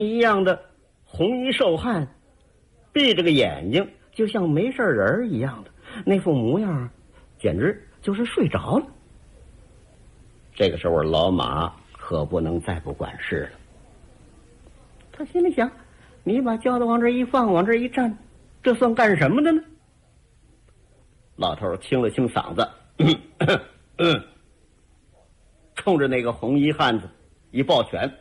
一样的红衣瘦汉，闭着个眼睛，就像没事人一样的，那副模样简直就是睡着了。这个时候老马可不能再不管事了，他心里想，你把轿子往这一放，往这一站，这算干什么的呢？老头清了清嗓子，冲着那个红衣汉子一抱拳，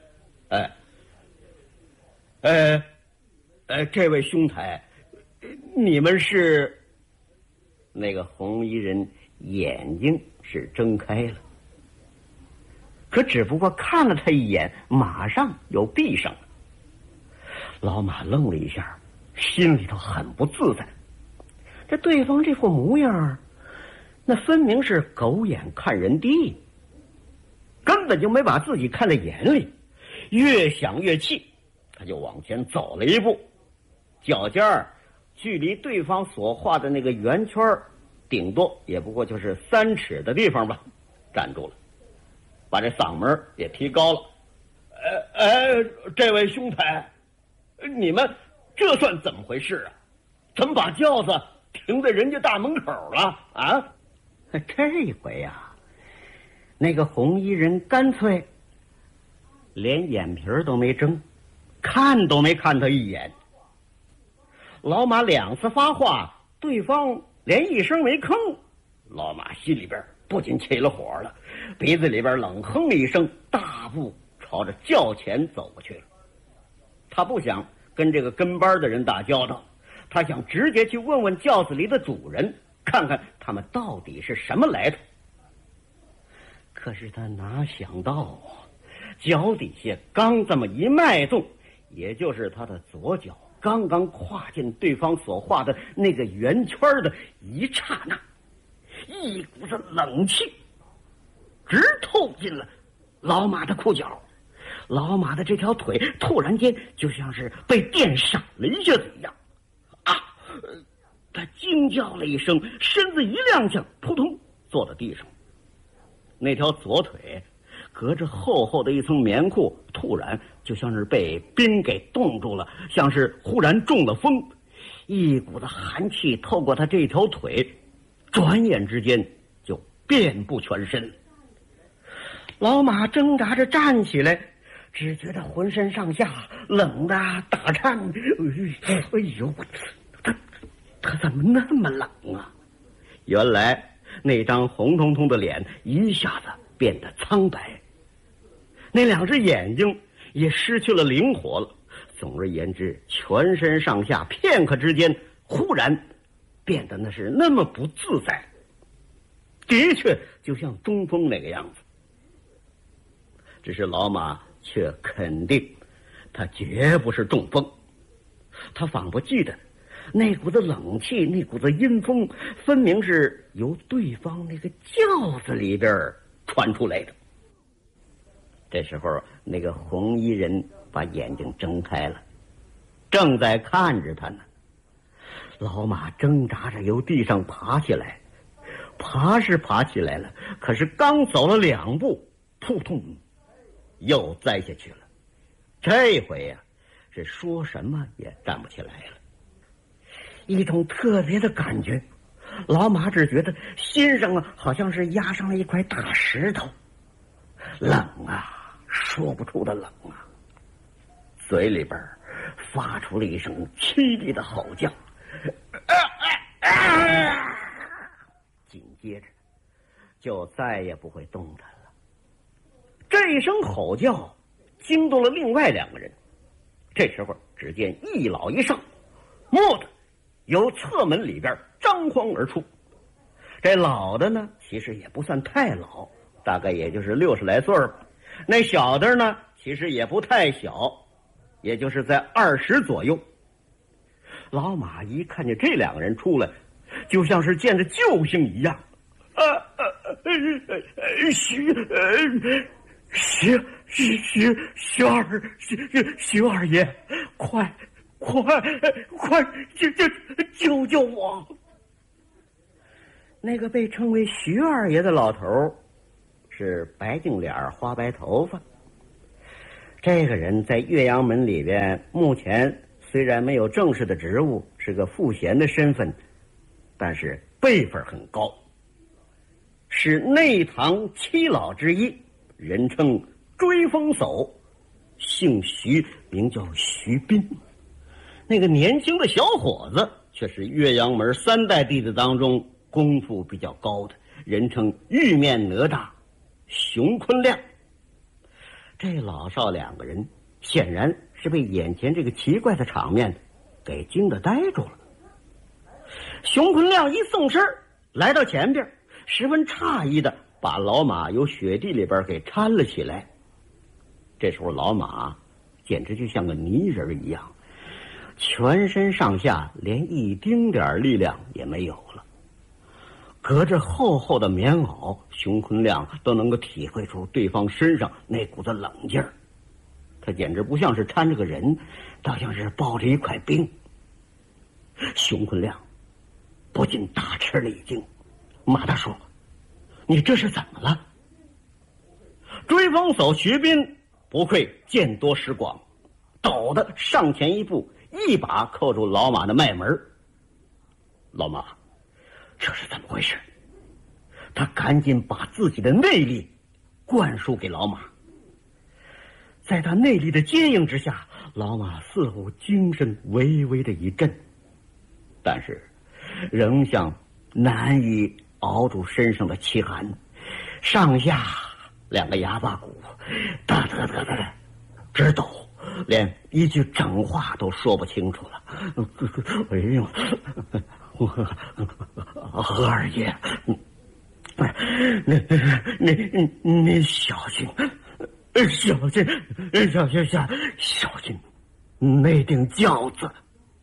这位兄台，你们是？那个红衣人眼睛是睁开了，可只不过看了他一眼，马上又闭上了。老马愣了一下，心里头很不自在。这对方这副模样，那分明是狗眼看人低，根本就没把自己看在眼里。越想越气，他就往前走了一步，脚尖儿距离对方所画的那个圆圈顶多也不过就是3尺的地方吧，站住了，把这嗓门也提高了。这位兄台，你们这算怎么回事啊？怎么把轿子停在人家大门口了啊？这回啊，那个红衣人干脆连眼皮都没睁，看都没看他一眼。老马2次发话，对方连一声没吭。老马心里边不禁起了火了，鼻子里边冷哼了一声，大步朝着轿前走过去了。他不想跟这个跟班的人打交道，他想直接去问问轿子里的主人，看看他们到底是什么来头。可是他哪想到啊，脚底下刚这么一迈动，也就是他的左脚刚刚跨进对方所画的那个圆圈的一刹那，一股子冷气直透进了老马的裤脚。老马的这条腿突然间就像是被电闪了一下子一样啊！他惊叫了一声，身子一踉跄，扑通坐到地上。那条左腿隔着厚厚的一层棉裤，突然就像是被冰给冻住了，像是忽然中了风，一股子寒气透过他这条腿，转眼之间就遍布全身。老马挣扎着站起来，只觉得浑身上下冷的打颤。哎呦，他怎么那么冷啊？原来那张红彤彤的脸一下子变得苍白，那2只眼睛也失去了灵活了。总而言之，全身上下片刻之间忽然变得那是那么不自在，的确就像中风那个样子。只是老马却肯定他绝不是中风，他仿佛记得那股子冷气，那股子阴风分明是由对方那个轿子里边传出来的。这时候那个红衣人把眼睛睁开了，正在看着他呢。老马挣扎着由地上爬起来，爬是爬起来了，可是刚走了2步，扑通又栽下去了。这回呀，是说什么也站不起来了。一种特别的感觉，老马只觉得心上啊好像是压上了一块大石头，冷啊，说不出的冷啊。嘴里边发出了一声凄厉的吼叫，紧接着就再也不会动弹了。这一声吼叫惊动了另外2个人。这时候只见一老一少蓦地由侧门里边张慌而出。这老的呢其实也不算太老，大概也就是60来岁吧。那小的呢其实也不太小，也就是在20左右。老马一看见这2个人出来，就像是见着救星一样。徐二爷，快救救我！那个被称为徐二爷的老头是白净脸花白头发， 这个人在岳阳门里边，目前虽然没有正式的职务，是个赋闲的身份，但是辈分很高，是内堂七老之一，人称追风叟，姓徐，名叫徐斌。那个年轻的小伙子却是岳阳门3代弟子当中功夫比较高的，人称玉面哪吒熊坤亮。这老少2个人显然是被眼前这个奇怪的场面给惊得呆住了。熊坤亮一纵身来到前边，十分诧异的把老马由雪地里边给搀了起来。这时候老马简直就像个泥人一样，全身上下连一丁点力量也没有了。隔着厚厚的棉袄，熊坤亮都能够体会出对方身上那股子冷劲儿。他简直不像是搀着个人，倒像是抱着一块冰。熊坤亮不禁大吃了一惊，骂他说：“你这是怎么了？”追风叟徐斌不愧见多识广，抖的上前一步，一把扣住老马的脉门。老马，这是怎么回事？他赶紧把自己的内力灌输给老马。在他内力的接应之下，老马似乎精神微微的一震，但是仍像难以熬住身上的凄寒，上下2个哑巴骨哒哒哒哒直抖，连一句整话都说不清楚了。哎呦，二爷，你小心，小心，那顶轿子。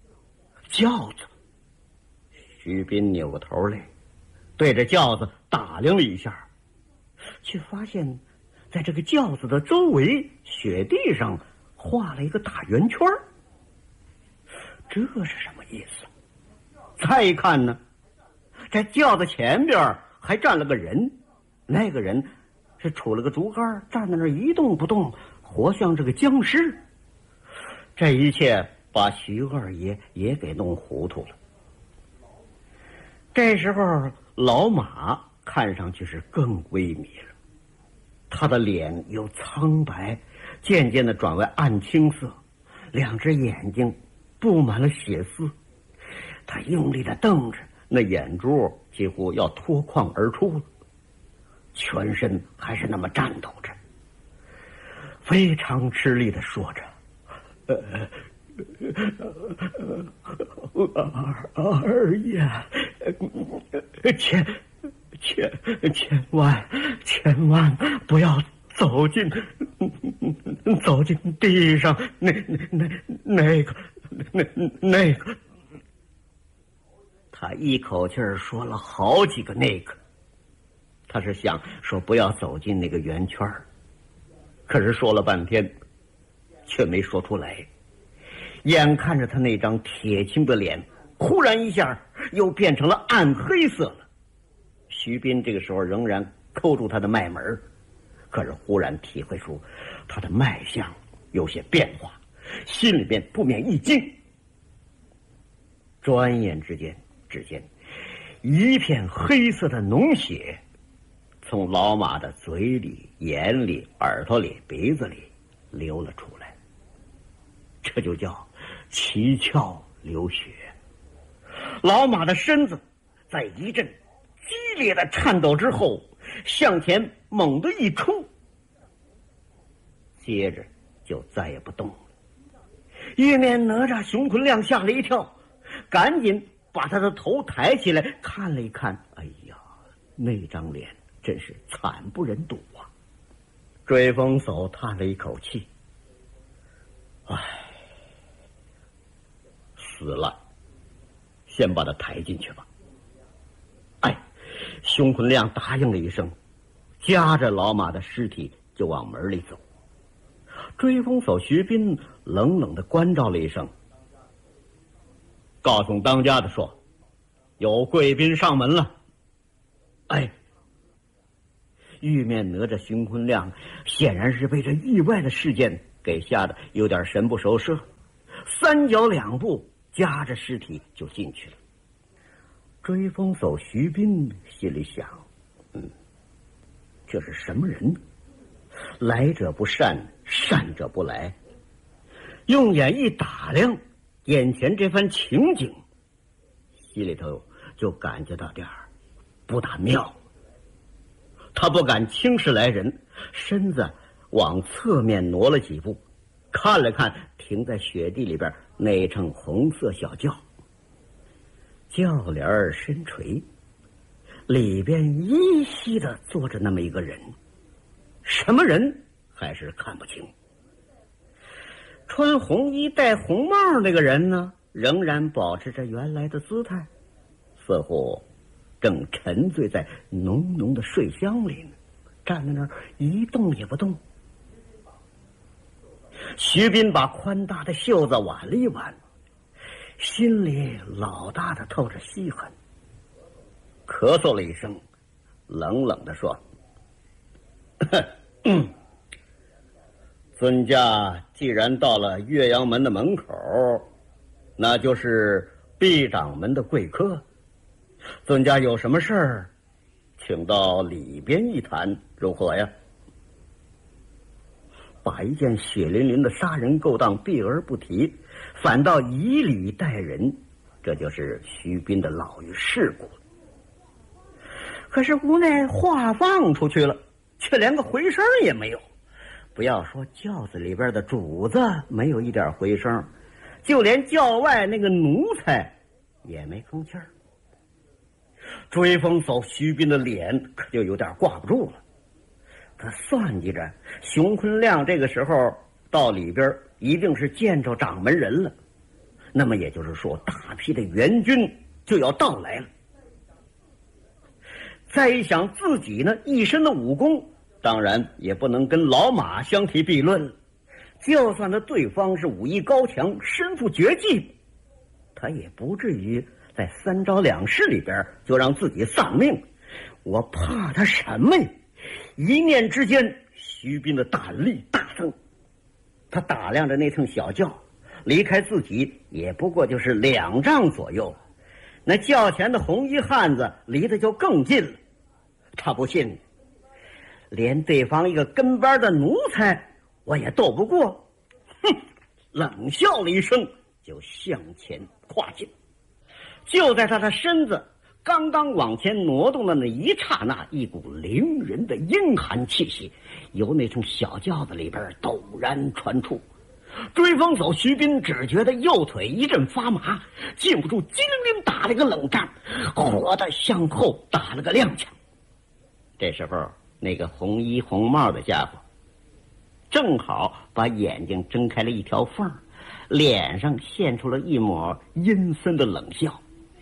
徐斌扭过头来，对着轿子打量了一下，却发现在这个轿子的周围雪地上画了一个大圆圈。这是什么意思？再一看呢，在轿子前边还站了个人，那个人是杵了个竹竿，站在那儿一动不动，活像这个僵尸。这一切把徐二爷也给弄糊涂了。这时候老马看上去是更萎靡了，他的脸由苍白渐渐的转为暗青色，2只眼睛布满了血丝，他用力的瞪着，那眼珠几乎要脱眶而出了，全身还是那么颤抖着，非常吃力的说着：“二爷，千万不要走进地上那个。”他一口气儿说了好几个那个，他是想说不要走进那个圆圈，可是说了半天却没说出来。眼看着他那张铁青的脸忽然一下又变成了暗黑色了。徐斌这个时候仍然扣住他的脉门，可是忽然体会出他的脉象有些变化，心里面不免一惊。转眼之间，只见一片黑色的脓血从老马的嘴里、眼里、耳朵里、鼻子里流了出来，这就叫七窍流血。老马的身子在一阵激烈的颤抖之后向前猛地一冲，接着就再也不动了。玉面哪吒熊坤亮吓了一跳，赶紧把他的头抬起来看了一看，哎呀，那张脸真是惨不忍睹啊！追风叟叹了一口气，唉，死了，先把他抬进去吧。哎，熊坤亮答应了一声，夹着老马的尸体就往门里走。追风叟徐斌冷冷地关照了一声，告诉当家的说，有贵宾上门了。哎，玉面哪吒熊坤亮显然是被这意外的事件给吓得有点神不守舍，三脚两步夹着尸体就进去了。追风叟徐斌心里想，这是什么人？来者不善，善者不来。用眼一打量眼前这番情景，心里头就感觉到点儿不大妙。他不敢轻视来人，身子往侧面挪了几步，看了看停在雪地里边那乘红色小轿，轿帘儿深垂，里边依稀的坐着那么一个人，什么人还是看不清。穿红衣戴红帽那个人呢，仍然保持着原来的姿态，似乎正沉醉在浓浓的睡香里呢，站在那儿一动也不动。徐斌把宽大的袖子挽了一挽，心里老大的透着稀罕，咳嗽了一声，冷冷地说：尊驾既然到了岳阳门的门口，那就是毕掌门的贵客，尊驾有什么事儿，请到里边一谈，如何呀？把一件血淋淋的杀人勾当避而不提，反倒以礼待人，这就是徐斌的老于世故。可是无奈话放出去了，却连个回声也没有。不要说轿子里边的主子没有一点回声，就连轿外那个奴才也没吭气儿。追风叟徐斌的脸可就有点挂不住了。他算计着熊坤亮这个时候到里边一定是见着掌门人了，那么也就是说大批的援军就要到来了。再一想自己呢一身的武功，当然也不能跟老马相提并论了。就算他对方是武艺高强，身负绝技，他也不至于在三招两式里边就让自己丧命。我怕他什么呀？一念之间，徐斌的胆力大增。他打量着那乘小轿，离开自己也不过就是2丈左右，那轿前的红衣汉子离得就更近了。他不信，连对方一个跟班的奴才我也斗不过，冷笑了一声，就向前跨进。就在他的身子刚刚往前挪动的那一刹那，一股凌人的阴寒气息由那乘小轿子里边陡然传出。追风叟徐斌只觉得右腿一阵发麻，禁不住机灵灵打了个冷战，活的向后打了个踉跄。这时候那个红衣红帽的家伙正好把眼睛睁开了一条缝，脸上现出了一抹阴森的冷笑。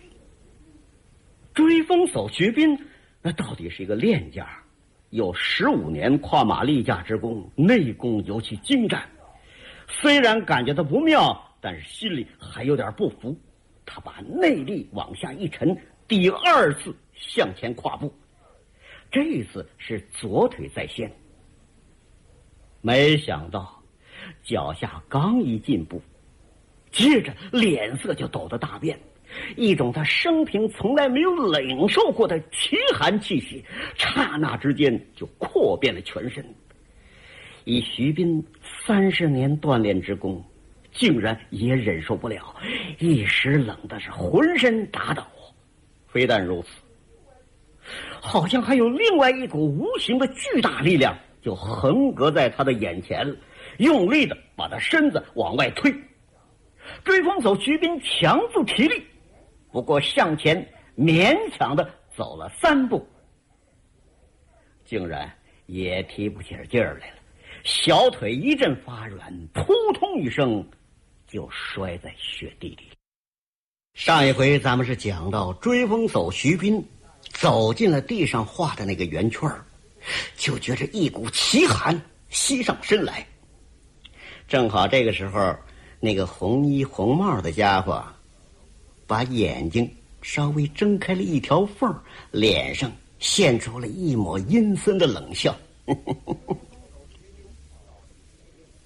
追风叟徐斌那到底是一个练家，有15年跨马立架之功，内功尤其精湛。虽然感觉到不妙，但是心里还有点不服。他把内力往下一沉，第2次向前跨步，这一次是左腿在先。没想到脚下刚一进步，接着脸色就陡得大变，一种他生平从来没有领受过的奇寒气息，刹那之间就扩遍了全身。以徐斌30年锻炼之功，竟然也忍受不了，一时冷的是浑身打抖。非但如此，好像还有另外一股无形的巨大力量就横隔在他的眼前，用力的把他身子往外推。追风叟徐斌强自体力，不过向前勉强的走了3步，竟然也提不起劲儿来了，小腿一阵发软，扑通一声就摔在雪地里。上一回咱们是讲到追风叟徐斌走进了地上画的那个圆圈，就觉着一股奇寒袭上身来。正好这个时候，那个红衣红帽的家伙把眼睛稍微睁开了一条缝，脸上现出了一抹阴森的冷笑。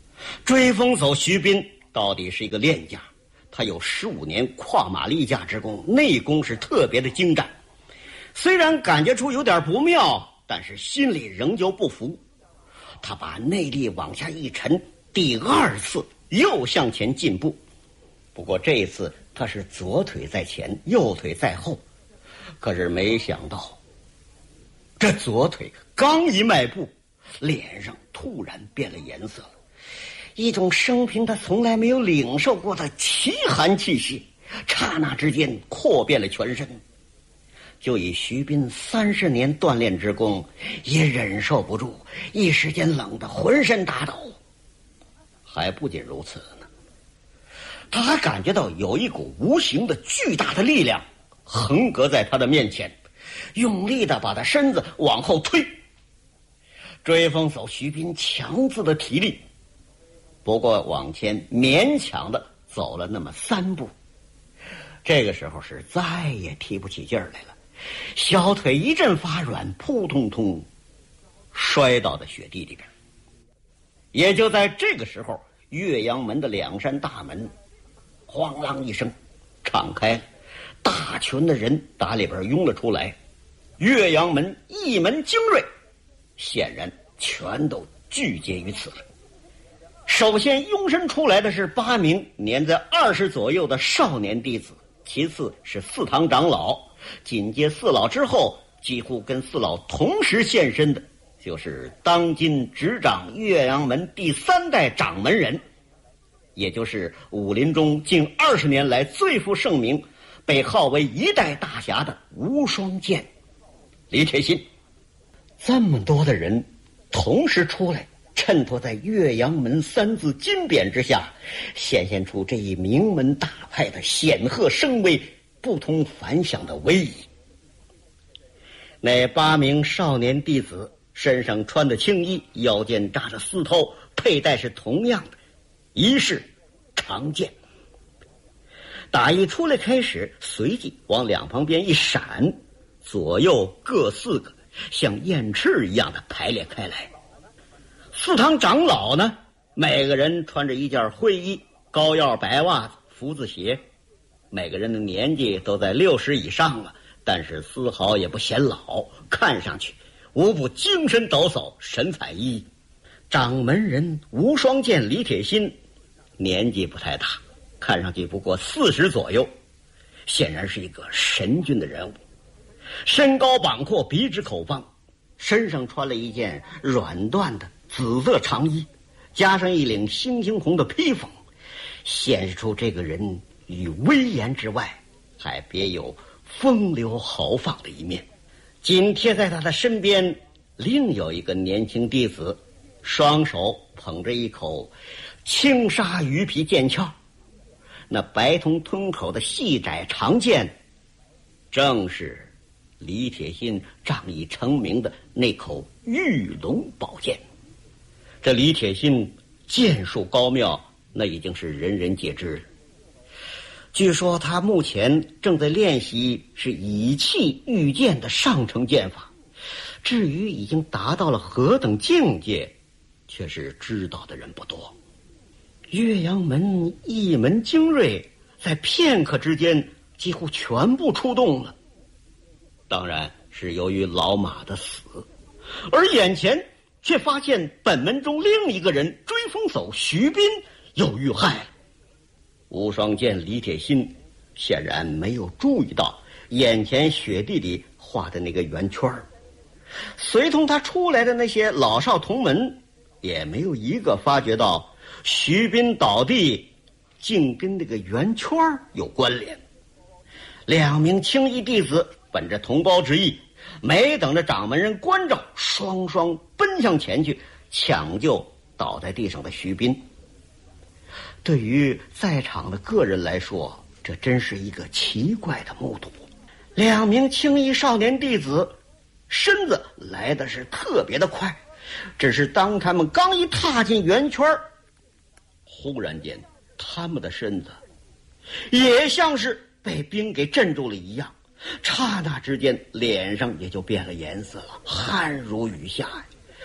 追风叟徐斌到底是一个练家，他有15年跨马立架之功，内功是特别的精湛。虽然感觉出有点不妙，但是心里仍旧不服。他把内力往下一沉，第2次又向前进步。不过这一次他是左腿在前，右腿在后。可是没想到，这左腿刚一迈步，脸上突然变了颜色了，一种生平他从来没有领受过的奇寒气息，刹那之间扩遍了全身。就以徐斌30年锻炼之功，也忍受不住，一时间冷得浑身打抖。还不仅如此呢，他还感觉到有一股无形的巨大的力量横隔在他的面前，用力地把他身子往后推。追风叟徐斌强自的体力，不过往前勉强地走了那么3步，这个时候是再也提不起劲儿来了，小腿一阵发软，扑通通摔倒在雪地里边。也就在这个时候，岳阳门的2扇大门哐啷一声敞开了，大群的人打里边涌了出来。岳阳门一门精锐显然全都聚结于此了。首先拥身出来的是8名年在20左右的少年弟子，其次是4堂长老，紧接4老之后，几乎跟4老同时现身的就是当今执掌岳阳门第3代掌门人，也就是武林中近20年来最负盛名，被号为一代大侠的无双剑李铁心。这么多的人同时出来，衬托在岳阳门3字金匾之下，显现出这一名门大派的显赫声威，不同凡响的威仪。那8名少年弟子身上穿的青衣，腰间扎着丝绦，佩戴是同样的，一式长剑。打一出来开始，随即往2旁边一闪，左右各4个，像燕翅一样的排列开来。4堂长老呢，每个人穿着一件灰衣，高腰白袜子，福字鞋，每个人的年纪都在60以上了，但是丝毫也不显老，看上去无不精神抖擞，神采奕奕。掌门人无双剑李铁心年纪不太大，看上去不过40左右，显然是一个神俊的人物。身高膀阔，鼻直口方，身上穿了一件软缎的紫色长衣，加上一领猩猩红的披风，显示出这个人与威严之外，还别有风流豪放的一面。紧贴在他的身边，另有一个年轻弟子，双手捧着一口青纱鱼皮剑鞘，那白铜吞口的细窄长剑，正是李铁心仗义成名的那口玉龙宝剑。这李铁心剑术高妙，那已经是人人皆知了。据说他目前正在练习是以气御剑的上乘剑法，至于已经达到了何等境界，却是知道的人不多。岳阳门一门精锐在片刻之间几乎全部出动了，当然是由于老马的死，而眼前却发现本门中另一个人追风叟徐斌又遇害了。无双剑李铁心显然没有注意到眼前雪地里画的那个圆圈，随同他出来的那些老少同门也没有一个发觉到徐斌倒地竟跟那个圆圈有关联。2名青衣弟子本着同胞之意，没等着掌门人关照，双双奔向前去抢救倒在地上的徐斌。对于在场的个人来说，这真是一个奇怪的目睹。2名青衣少年弟子身子来的是特别的快，只是当他们刚一踏进圆圈，忽然间他们的身子也像是被冰给镇住了一样，刹那之间脸上也就变了颜色了，汗如雨下。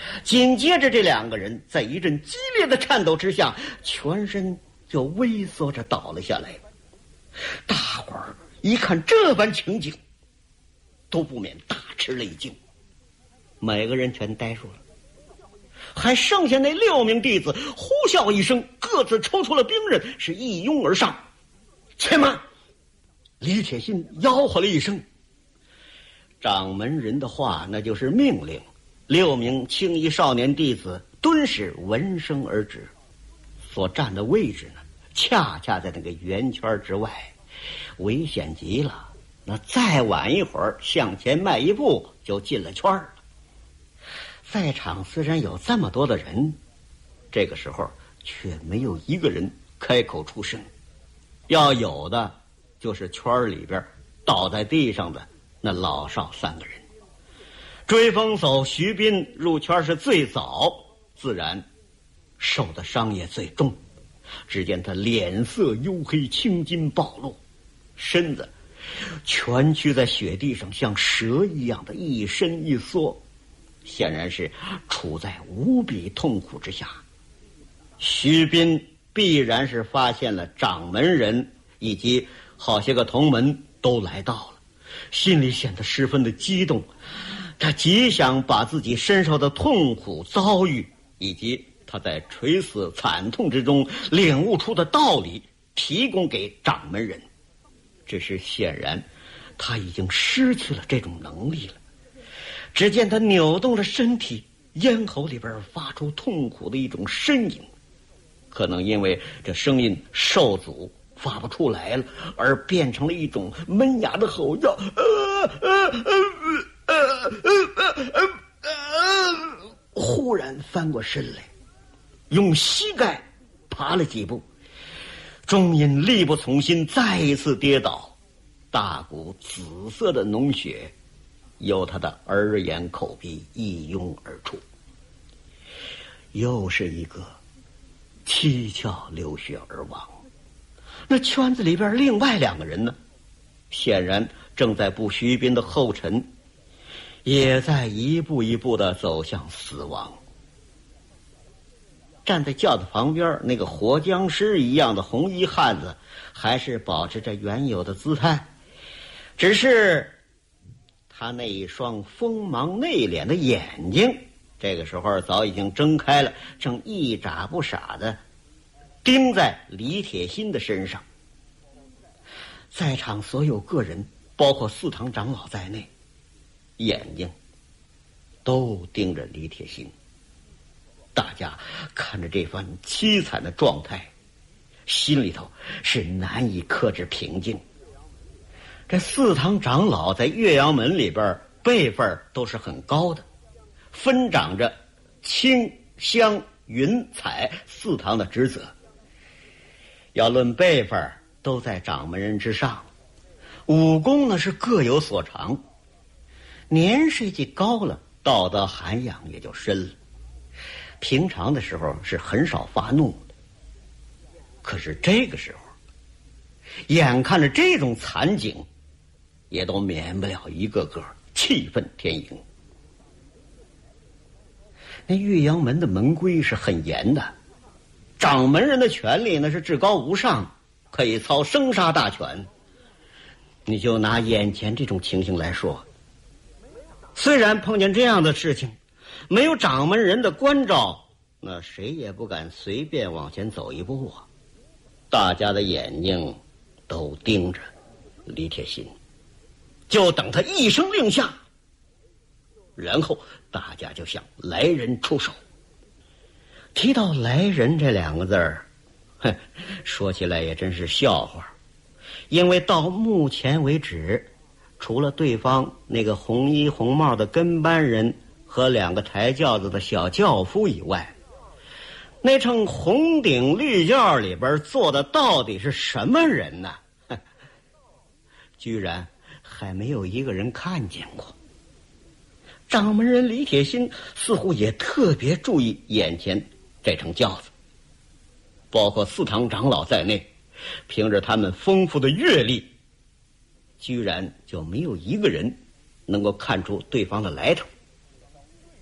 紧接着这两个人在一阵激烈的颤抖之下，全身就微缩着倒了下来。大伙儿一看这般情景，都不免大吃了一惊，每个人全呆住了。还剩下那6名弟子呼啸一声，各自抽出了兵刃，是一拥而上。且慢！李铁心吆喝了一声，掌门人的话那就是命令。6名青衣少年弟子顿时闻声而至，所站的位置呢，恰恰在那个圆圈之外，危险极了。那再晚一会儿向前迈一步就进了圈了。在场虽然有这么多的人，这个时候却没有一个人开口出声，要有的就是圈里边倒在地上的那老少3个人。追风手徐斌入圈是最早，自然受的伤也最重。只见他脸色黝黑，青筋暴露，身子蜷曲在雪地上，像蛇一样的一伸一缩，显然是处在无比痛苦之下。徐斌必然是发现了掌门人以及好些个同门都来到了，心里显得十分的激动。他极想把自己身受的痛苦遭遇以及他在垂死惨痛之中领悟出的道理提供给掌门人，只是显然他已经失去了这种能力了。只见他扭动着身体，咽喉里边发出痛苦的一种呻吟，可能因为这声音受阻发不出来了，而变成了一种闷哑的吼叫。忽然翻过身来，用膝盖爬了几步，终因力不从心再一次跌倒，大股紫色的脓血由他的耳眼口鼻一拥而出。又是一个七窍流血而亡。那圈子里边另外2个人呢，显然正在步徐斌的后尘，也在一步一步地走向死亡。站在轿子旁边那个活僵尸一样的红衣汉子还是保持着原有的姿态，只是他那一双锋芒内敛的眼睛这个时候早已经睁开了，正一眨不傻地盯在李铁心的身上。在场所有个人，包括4堂长老在内，眼睛都盯着李铁心。大家看着这番凄惨的状态，心里头是难以克制平静。这4堂长老在岳阳门里边辈分都是很高的，分掌着青、湘、云、彩4堂的职责。要论辈分，都在掌门人之上，武功呢是各有所长，年事既高了，道德涵养也就深了。平常的时候是很少发怒的，可是这个时候，眼看着这种惨景，也都免不了一个个气愤填膺。那岳阳门的门规是很严的，掌门人的权力那是至高无上，可以操生杀大权。你就拿眼前这种情形来说，虽然碰见这样的事情，没有掌门人的关照，那谁也不敢随便往前走一步啊。大家的眼睛都盯着李铁心，就等他一声令下，然后大家就向来人出手。提到来人这2个字儿，说起来也真是笑话，因为到目前为止，除了对方那个红衣红帽的跟班人和2个抬轿子的小轿夫以外，那乘红顶绿轿里边坐的到底是什么人呢？居然还没有一个人看见过。掌门人李铁心似乎也特别注意眼前这乘轿子，包括4堂长老在内，凭着他们丰富的阅历，居然就没有一个人能够看出对方的来头。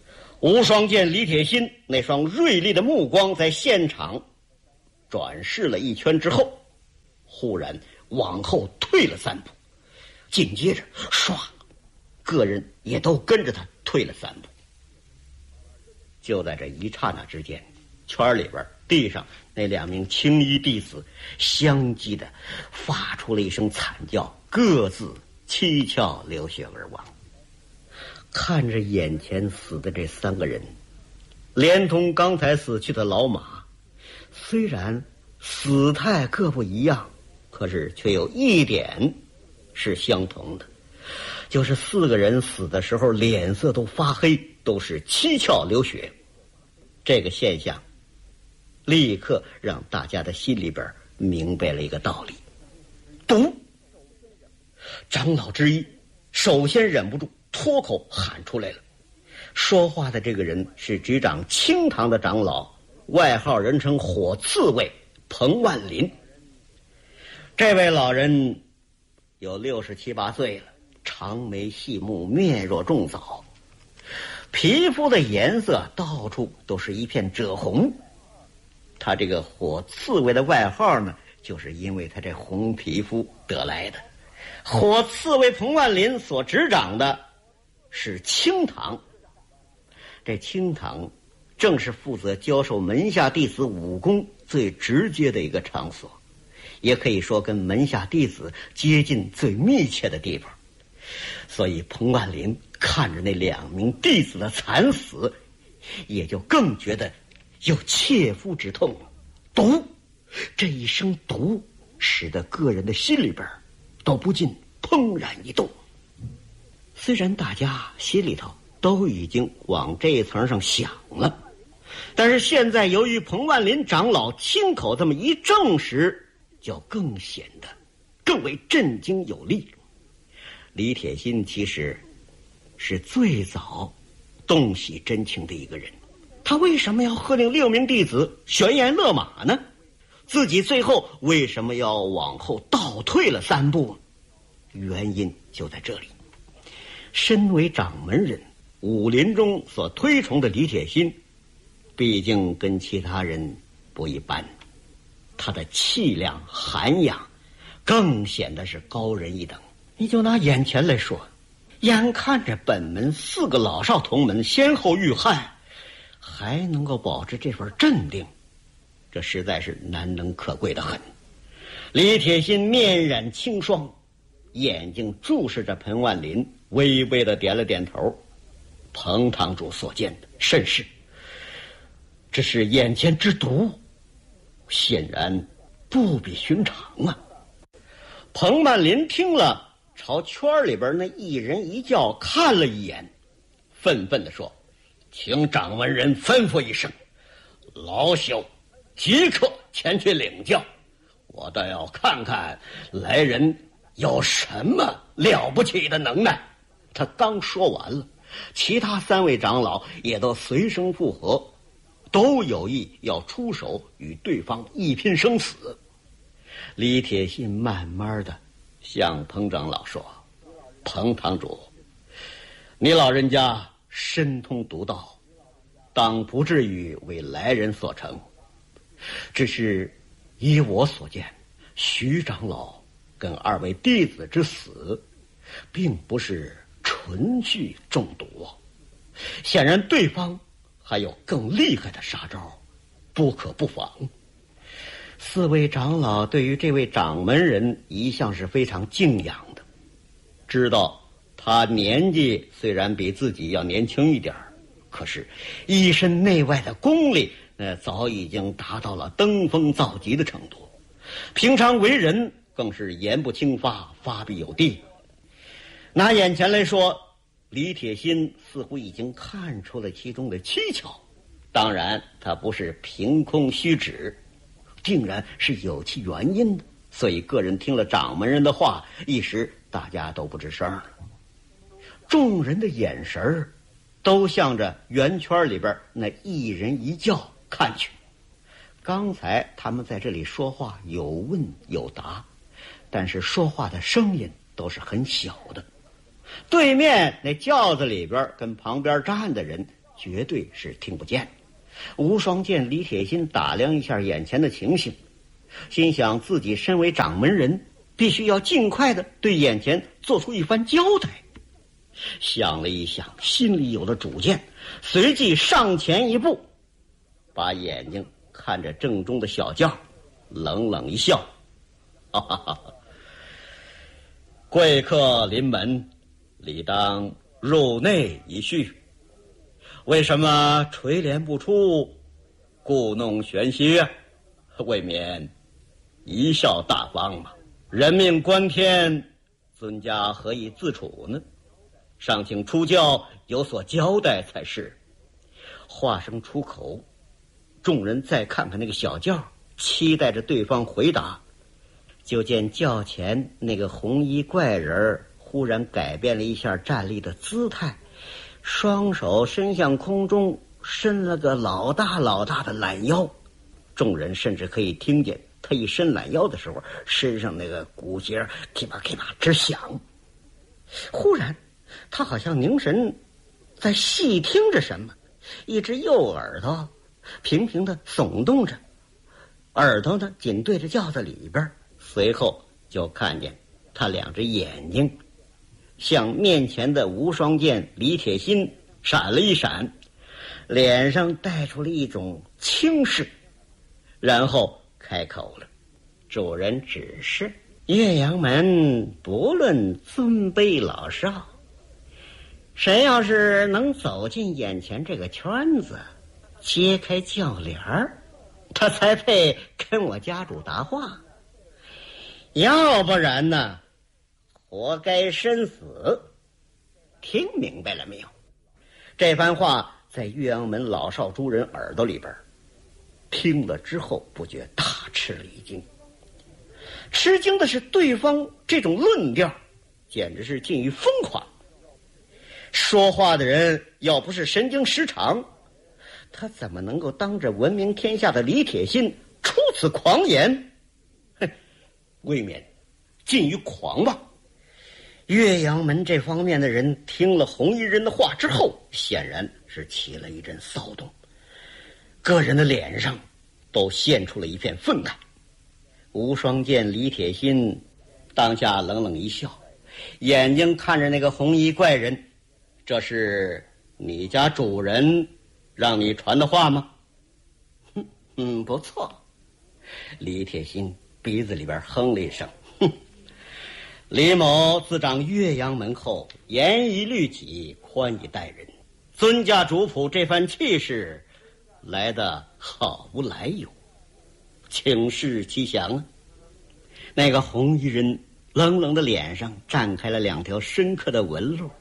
无双见李铁心那双锐利的目光在现场转视了一圈之后，忽然往后退了3步，紧接着唰，个人也都跟着他退了3步。就在这一刹那之间，圈里边地上那2名青衣弟子相继的发出了一声惨叫，各自七窍流血而亡。看着眼前死的这3个人，连同刚才死去的老马，虽然死态各不一样，可是却有一点是相同的，就是4个人死的时候脸色都发黑，都是七窍流血。这个现象立刻让大家的心里边明白了一个道理：毒。长老之一首先忍不住脱口喊出来了。说话的这个人是执掌清堂的长老，外号人称火刺猬彭万林。这位老人有67、8岁了，长眉细目，面若重枣，皮肤的颜色到处都是一片赭红。他这个火刺猬的外号呢，就是因为他这红皮肤得来的。火刺猬彭万林所执掌的是清堂，这清堂正是负责教授门下弟子武功最直接的一个场所，也可以说跟门下弟子接近最密切的地方。所以彭万林看着那2名弟子的惨死，也就更觉得有切肤之痛。毒，这一声毒使得个人的心里边都不禁怦然一动。虽然大家心里头都已经往这一层上想了，但是现在由于彭万林长老亲口这么一证实，就更显得更为震惊有力。李铁心其实是最早洞悉真情的一个人，他为什么要喝令6名弟子悬崖勒马呢？自己最后为什么要往后倒退了3步？原因就在这里。身为掌门人，武林中所推崇的李铁心，毕竟跟其他人不一般，他的气量涵养更显得是高人一等。你就拿眼前来说，眼看着本门4个老少同门先后遇害，还能够保持这份镇定，这实在是难能可贵的很。李铁心面染青霜，眼睛注视着彭万林，微微的点了点头。彭堂主所见的甚是，只是眼前之毒显然不比寻常啊。彭万林听了，朝圈里边那一人一教看了一眼，愤愤地说：请掌门人吩咐一声，老朽即刻前去领教，我倒要看看来人有什么了不起的能耐。他刚说完了，其他3位长老也都随声附和，都有意要出手与对方一拼生死。李铁心慢慢的向彭长老说：彭堂主，你老人家深通独到，当不至于为来人所成，只是依我所见，徐长老跟2位弟子之死并不是纯系中毒，显然对方还有更厉害的杀招，不可不防。4位长老对于这位掌门人一向是非常敬仰的，知道他年纪虽然比自己要年轻一点，可是一身内外的功力早已经达到了登峰造极的程度，平常为人更是言不轻发，发必有地。拿眼前来说，李铁心似乎已经看出了其中的蹊跷，当然他不是凭空虚指，定然是有其原因的。所以个人听了掌门人的话，一时大家都不吱声了。众人的眼神都向着圆圈里边那一人一教看去。刚才他们在这里说话有问有答，但是说话的声音都是很小的。对面那轿子里边跟旁边站的人绝对是听不见。无双见李铁心打量一下眼前的情形，心想自己身为掌门人，必须要尽快的对眼前做出一番交代。想了一想，心里有了主见，随即上前一步，把眼睛看着正中的小轿，冷冷一笑：“哈哈哈哈！贵客临门，理当入内一叙。为什么垂帘不出，故弄玄虚啊？未免贻笑大方嘛！人命关天，尊家何以自处呢？尚请出教有所交代才是。”话声出口，众人再看看那个小轿，期待着对方回答。就见轿前那个红衣怪人忽然改变了一下站立的姿态，双手伸向空中，伸了个老大老大的懒腰。众人甚至可以听见他一伸懒腰的时候，身上那个骨节噼啪噼啪直响。忽然他好像凝神在细听着什么，一只右耳朵平平的耸动着，耳朵呢紧对着轿子里边。随后就看见他两只眼睛向面前的无双剑李铁心闪了一闪，脸上带出了一种轻视，然后开口了：“主人指示，岳阳门不论尊卑老少，谁要是能走进眼前这个圈子，揭开轿帘儿，他才配跟我家主答话，要不然呢，活该身死。听明白了没有？”这番话在岳阳门老少诸人耳朵里边听了之后，不觉大吃了一惊。吃惊的是对方这种论调简直是近于疯狂。说话的人要不是神经失常，他怎么能够当着闻名天下的李铁心出此狂言？未免近于狂妄。岳阳门这方面的人听了红衣人的话之后，显然是起了一阵骚动，个人的脸上都现出了一片愤慨。无双见李铁心当下冷冷一笑，眼睛看着那个红衣怪人：“这是你家主人让你传的话吗？”不错。李铁心鼻子里边哼了一声：“李某自掌岳阳门后，严以律己，宽以待人。尊驾主仆这番气势，来得好无来由，请示其详啊。”那个红衣人冷冷的脸上绽开了两条深刻的纹路。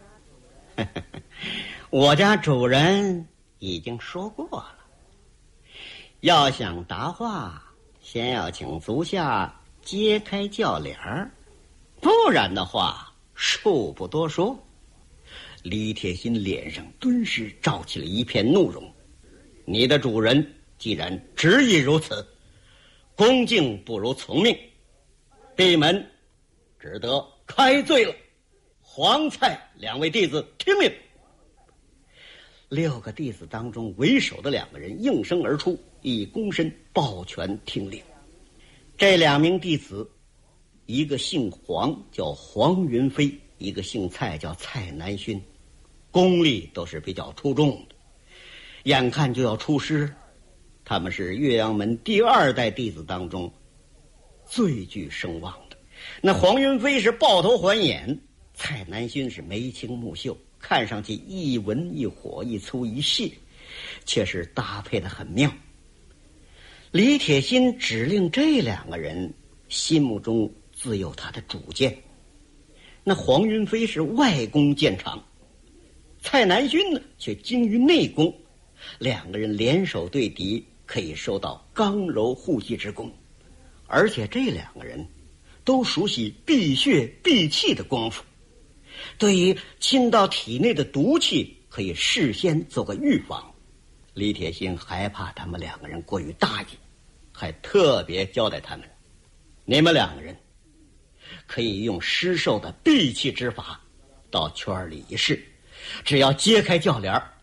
我家主人已经说过了，要想答话，先要请足下揭开轿帘儿，不然的话，恕不多说。李铁心脸上顿时罩起了一片怒容。你的主人既然执意如此，恭敬不如从命，闭门只得开罪了。黄蔡两位弟子听命。6个弟子当中为首的2个人应声而出，一躬身抱拳听令。这2名弟子，一个姓黄叫黄云飞，一个姓蔡叫蔡南勋，功力都是比较出众的，眼看就要出师。他们是岳阳门第2代弟子当中最具声望的。那黄云飞是抱头环眼，蔡南勋是眉清目秀，看上去一文一火，一粗一细，却是搭配得很妙。李铁心指令这2个人，心目中自有他的主见。那黄云飞是外功见长，蔡南勋呢却精于内功，2个人联手对敌，可以收到刚柔互济之功。而且这2个人都熟悉避血避气的功夫，对于侵到体内的毒气可以事先做个预防。李铁心害怕他们2个人过于大意，还特别交代他们，你们2个人可以用施受的避气之法到圈里一试，只要揭开轿帘，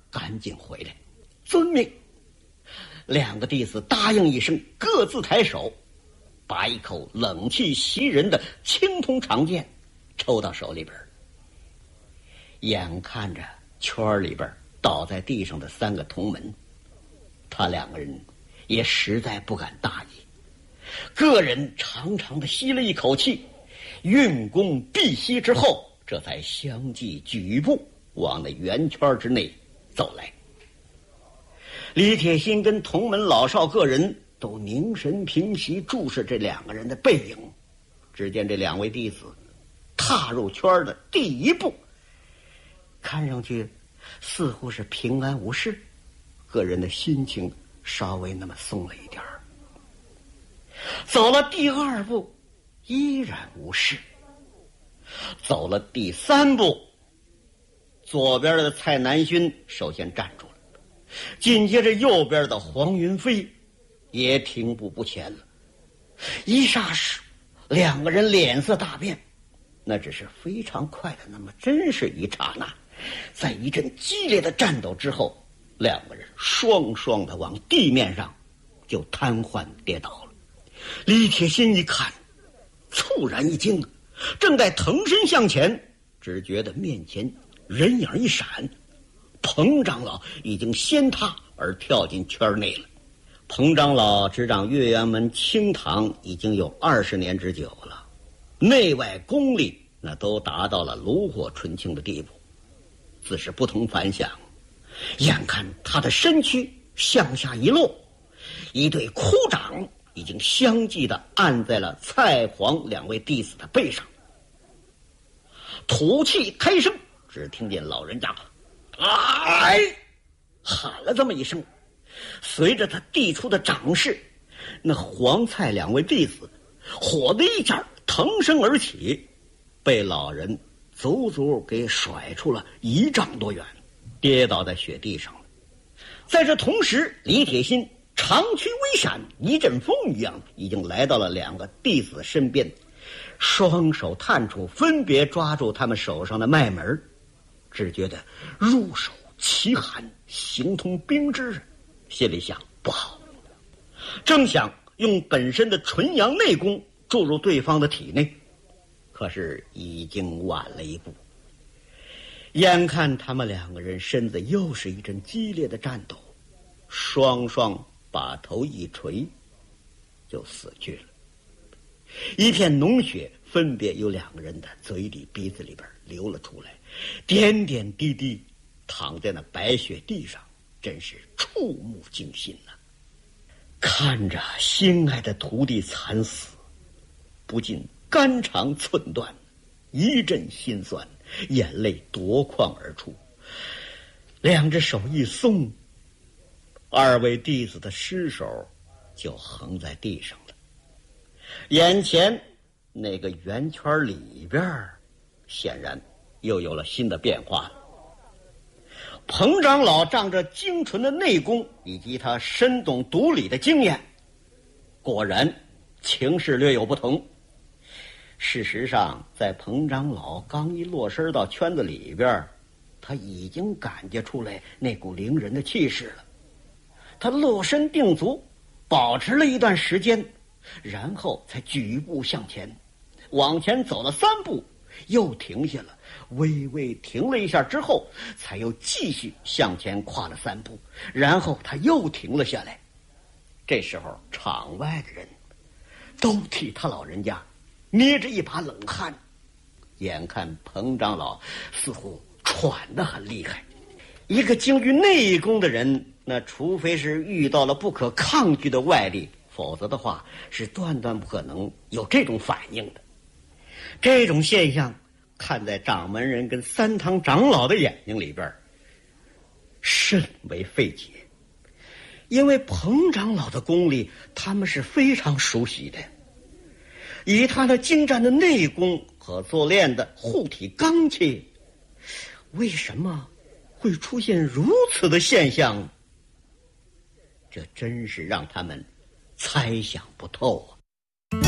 赶紧回来，遵命。两个弟子答应一声，各自抬手，把一口冷气袭人的青铜长剑抽到手里边。眼看着圈里边倒在地上的三个同门，他两个人也实在不敢大意，个人长长的吸了一口气，运功闭息之后，这才相继举步往那圆圈之内走来。李铁心跟同门老少个人都凝神平息，注视这两个人的背影。只见这两位弟子踏入圈的第一步，看上去似乎是平安无事，个人的心情稍微那么松了一点儿。走了第二步，依然无事。走了第三步，左边的蔡南勋首先站住了，紧接着右边的黄云飞也停步不前了。一霎时，两个人脸色大变，那只是非常快的，那么真是一刹那。在一阵激烈的战斗之后，两个人双双的往地面上就瘫痪跌倒了。李铁心一看，猝然一惊，正在腾身向前，只觉得面前人影一闪，彭长老已经先他而跳进圈内了。彭长老执掌岳阳门清堂已经有20年之久了，内外功力那都达到了炉火纯青的地步，自是不同凡响。眼看他的身躯向下一落，一对枯掌已经相继地按在了蔡黄两位弟子的背上。吐气开声，只听见老人家哎喊了这么一声，随着他递出的掌势，那黄蔡两位弟子火的一下腾身而起，被老人足足给甩出了1丈多远，跌倒在雪地上了。在这同时，李铁心长驱微闪，一阵风一样已经来到了两个弟子身边，双手探出，分别抓住他们手上的脉门，只觉得入手奇寒，形同冰脂，心里想不好，正想用本身的纯阳内功注入对方的体内，可是已经晚了一步。眼看他们两个人身子又是一阵激烈的战斗，双双把头一垂，就死去了。一片脓血分别由两个人的嘴里鼻子里边流了出来，点点滴滴躺在那白雪地上，真是触目惊心呐。看着心爱的徒弟惨死，不禁肝肠寸断，一阵心酸，眼泪夺眶而出。两只手一松，二位弟子的尸首就横在地上了。眼前那个圆圈里边显然又有了新的变化了。彭长老仗着精纯的内功以及他深懂毒理的经验，果然情势略有不同。事实上，在彭长老刚一落身到圈子里边，他已经感觉出来那股凌人的气势了。他落身定足，保持了一段时间，然后才举步向前，往前走了3步，又停下了，微微停了一下之后，才又继续向前跨了3步，然后他又停了下来。这时候场外的人都替他老人家捏着一把冷汗，眼看彭长老似乎喘得很厉害。一个精于内功的人，那除非是遇到了不可抗拒的外力，否则的话是断断不可能有这种反应的。这种现象看在掌门人跟3堂长老的眼睛里边，甚为费解。因为彭长老的功力他们是非常熟悉的，以他那精湛的内功和所练的护体罡气，为什么会出现如此的现象？这真是让他们猜想不透啊。